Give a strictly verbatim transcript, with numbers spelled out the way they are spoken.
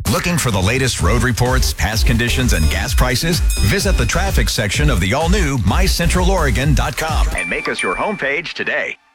Looking for the latest road reports, past conditions, and gas prices? Visit the traffic section of the all-new my central oregon dot com and make us your homepage today.